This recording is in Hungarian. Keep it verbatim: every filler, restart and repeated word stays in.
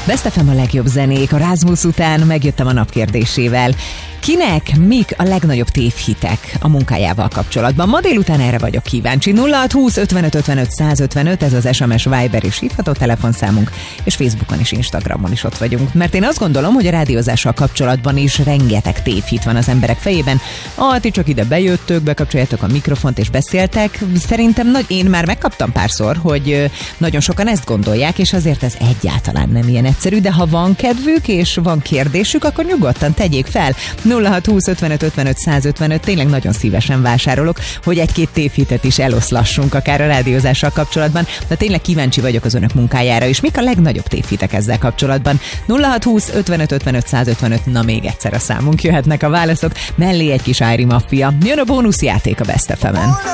Best ef em a legjobb zenék, a Rasmus után megjöttem a napkérdésével. Kinek mik a legnagyobb tévhitek a munkájával kapcsolatban? Ma délután erre vagyok kíváncsi. nulla hat húsz ötvenöt ötvenöt százötvenöt, ez az es em es, Viber és hívható telefonszámunk, és Facebookon és Instagramon is ott vagyunk. Mert én azt gondolom, hogy a rádiózással kapcsolatban is rengeteg tévhit van az emberek fejében. Ah, ti csak ide bejöttök, bekapcsoljátok a mikrofont és beszéltek. Szerintem nagy, én már megkaptam párszor, hogy nagyon sokan ezt gondolják, és azért ez egyáltalán nem ilyen egyszerű, de ha van kedvük és van kérdésük, akkor nyugodtan tegyék fel. nulla hat húsz ötvenöt ötvenöt százötvenöt, tényleg nagyon szívesen vásárolok, hogy egy-két tévhitet is eloszlassunk akár a rádiózással kapcsolatban, de tényleg kíváncsi vagyok az önök munkájára, és mik a legnagyobb tévhitek ezzel kapcsolatban. nulla hat húsz ötvenöt ötvenöt százötvenöt, na még egyszer a számunk, jöhetnek a válaszok, mellé egy kis Ári Maffia. Jön a bónuszjáték a Best ef emen.